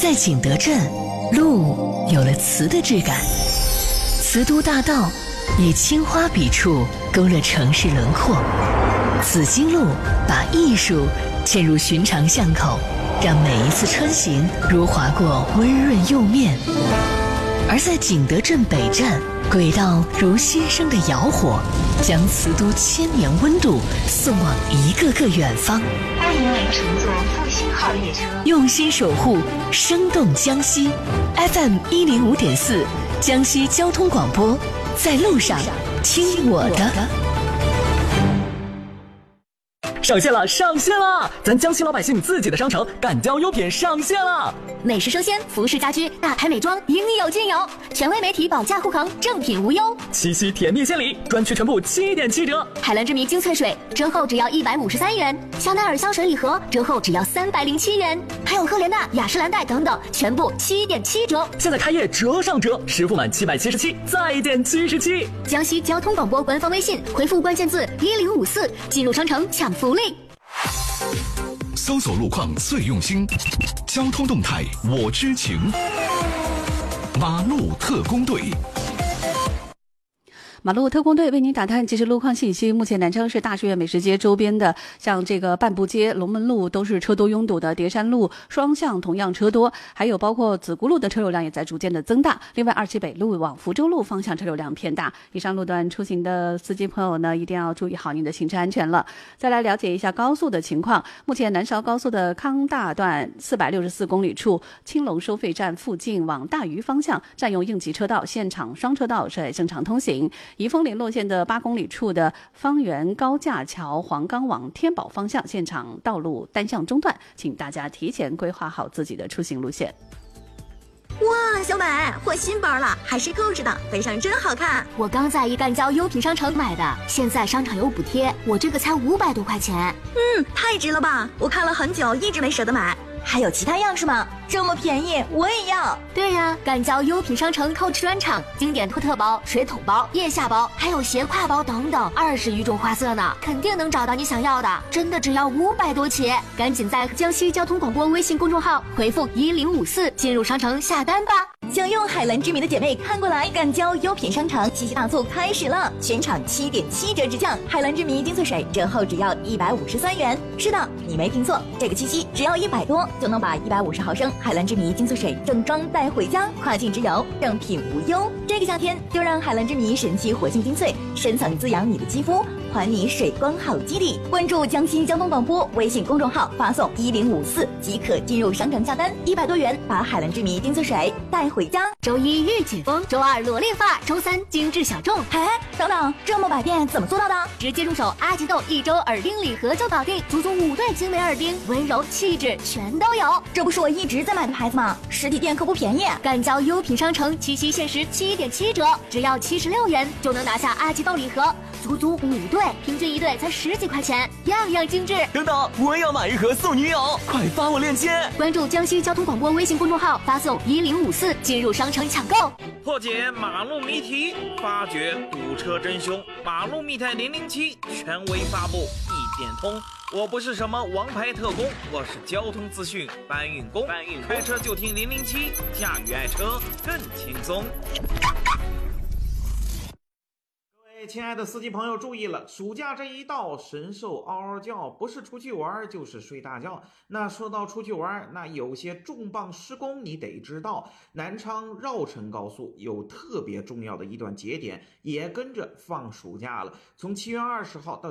在景德镇，路有了瓷的质感。瓷都大道以青花笔触勾勒城市轮廓，紫荆路把艺术嵌入寻常巷口，让每一次穿行如划过温润釉面。而在景德镇北站，轨道如新生的窑火，将瓷都千年温度送往一个个远方。 欢迎您乘坐复兴号列车， 用心守护生动江西。 FM105.4 江西交通广播，在路上听我的。 上线了，上线了！咱江西老百姓自己的商城敢交优品上线了， 美食生鲜、服饰家居、大牌美妆应有尽有，权威媒体保价护航，正品无忧。 七夕甜蜜献礼，专区全部7.7折。 海蓝之谜精粹水折后只要153元，香奈儿香水礼盒折后只要307元，还有赫莲娜、雅诗兰黛等等，全部7.7折。 现在开业折上折，实付满777再减77。 江西交通广播官方微信回复关键字1054，进入商城抢福利。 搜索路况最用心，交通动态我知情。马路特工队。 马路特工队为您打探即时路况信息。目前南昌市大书院美食街周边的，像这个半步街、龙门路都是车多拥堵的，叠山路双向同样车多，还有包括子姑路的车流量也在逐渐的增大。另外，27北路往福州路方向车流量偏大。以上路段出行的司机朋友呢，一定要注意好您的行车安全了。再来了解一下高速的情况。目前南韶高速的康大段464公里处青龙收费站附近往大余方向占用应急车道，现场双车道是正常通行。宜丰联络线的8公里处的方圆高架桥黄冈往天宝方向现场道路单向中断，请大家提前规划好自己的出行路线。 哇，小美，换新包了，还是购置的，背上真好看。 我刚在一干交优品商城买的，现在商场有补贴，我这个才500多块钱。 太值了吧！我看了很久，一直没舍得买。还有其他样式吗？这么便宜，我也要。 对呀，干交优品商城Coach专场，经典托特包、水桶包、腋下包，还有斜挎包等等，20余种花色呢，肯定能找到你想要的。真的只要500多起，赶紧在江西交通广播微信公众号回复1054进入商城下单吧。 想用海蓝之谜的姐妹看过来，干交优品商城七夕大促开始了，全场7.7折直降，海蓝之谜精粹水折后只要153元。是的，你没听错，这个七夕只要100多就能把150毫升海蓝之谜精粹水正装带回家，跨境直邮，正品无忧。这个夏天就让海蓝之谜神奇活性精粹深层滋养你的肌肤，还你水光好肌理。关注江西交通广播微信公众号，发送1054即可进入商城下单，100多元把海蓝之谜精粹水带回家。 周一御姐风，周二萝莉发，周三精致小众。 等等，这么百变怎么做到的？ 直接入手阿吉豆1周耳钉礼盒就搞定，足足5对精美耳钉，温柔气质全都有。 这不是我一直在买的牌子吗？实体店可不便宜。 干交优品商城七夕限时7.7折，只要76元就能拿下阿吉豆礼盒，足足5对，平均1对才10几块钱，样样精致。 等等，我也要买一盒送女友，快发我链接。 关注江西交通广播微信公众号，发送1054进入商城抢购。 破解马路谜题，发掘堵车真凶，马路密探007权威发布，一点通。我不是什么王牌特工，我是交通资讯搬运工。开车就听007，驾驭爱车更轻松。亲爱的司机朋友注意了，暑假这一到，神兽嗷嗷叫，不是出去玩就是睡大觉。那说到出去玩，那有些重磅施工你得知道。南昌绕城高速有特别重要的一段节点，也跟着放暑假了，从7月20号到